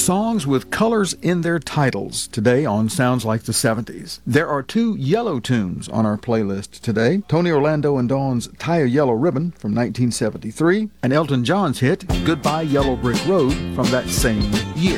songs with colors in their titles today on Sounds Like the 70s. There are two yellow tunes on our playlist today. Tony Orlando and Dawn's Tie a Yellow Ribbon from 1973, and Elton John's hit Goodbye Yellow Brick Road from that same year.